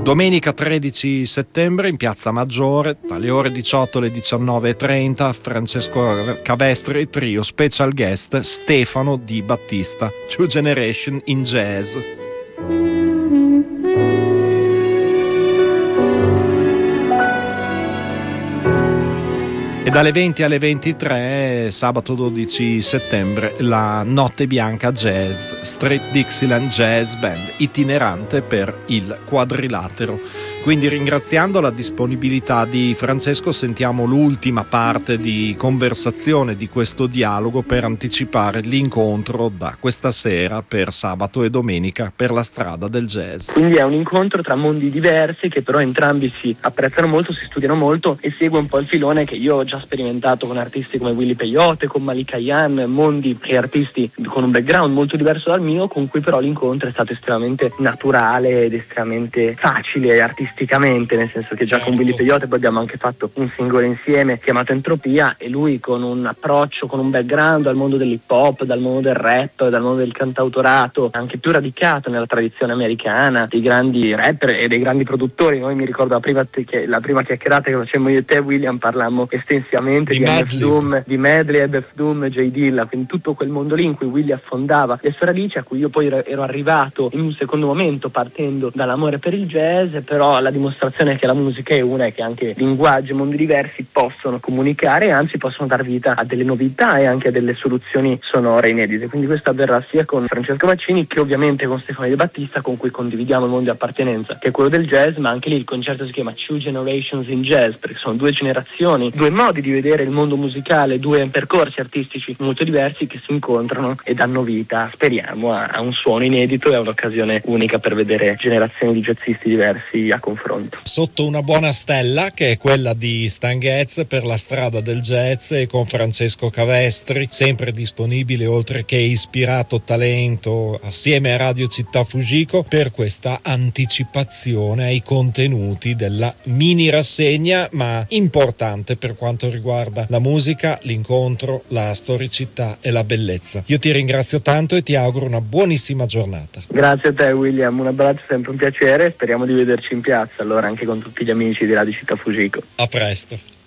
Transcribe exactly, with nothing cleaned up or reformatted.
Domenica tredici settembre in Piazza Maggiore, dalle ore diciotto alle diciannove e trenta, Francesco Cavestri Trio, special guest Stefano Di Battista, Two Generation in Jazz. E dalle venti alle ventitré, sabato dodici settembre, la Notte Bianca Jazz, Street Dixieland Jazz Band, itinerante per il Quadrilatero. Quindi, ringraziando la disponibilità di Francesco, sentiamo l'ultima parte di conversazione di questo dialogo per anticipare l'incontro da questa sera per sabato e domenica per la strada del jazz. Quindi è un incontro tra mondi diversi che però entrambi si apprezzano molto, si studiano molto, e segue un po' il filone che io ho già sperimentato con artisti come Willy Peyote, con Malika Ayane, mondi e artisti con un background molto diverso dal mio, con cui però l'incontro è stato estremamente naturale ed estremamente facile artisticamente, nel senso che già certo. Con Willy Peyote poi abbiamo anche fatto un singolo insieme chiamato Entropia, e lui con un approccio, con un background dal mondo dell'hip hop, dal mondo del rap, dal mondo del cantautorato, anche più radicato nella tradizione americana dei grandi rapper e dei grandi produttori. Noi mi ricordo la prima, che, la prima chiacchierata che facemmo io e te, William, parlammo estensivamente di, di M F Doom, di Medley, M F Doom, J Dilla, quindi tutto quel mondo lì in cui Willy affondava le sue radici, a cui io poi ero, ero arrivato in un secondo momento partendo dall'amore per il jazz. Però la dimostrazione che la musica è una e che anche linguaggi e mondi diversi possono comunicare e anzi possono dar vita a delle novità e anche a delle soluzioni sonore inedite. Quindi questo avverrà sia con Francesco Vaccini che ovviamente con Stefano Di Battista, con cui condividiamo il mondo di appartenenza che è quello del jazz, ma anche lì il concerto si chiama Two Generations in Jazz, perché sono due generazioni, due modi di vedere il mondo musicale, due percorsi artistici molto diversi che si incontrano e danno vita, speriamo, a, a un suono inedito e a un'occasione unica per vedere generazioni di jazzisti diversi a confronto. Sotto una buona stella, che è quella di Stan Getz per la strada del jazz, e con Francesco Cavestri, sempre disponibile oltre che ispirato talento assieme a Radio Città Fujiko, per questa anticipazione ai contenuti della mini rassegna, ma importante per quanto riguarda la musica, l'incontro, la storicità e la bellezza. Io ti ringrazio tanto e ti auguro una buonissima giornata. Grazie a te, William, un abbraccio, sempre un piacere, speriamo di vederci in piazza allora anche con tutti gli amici di Radio Città Fujiko. A presto.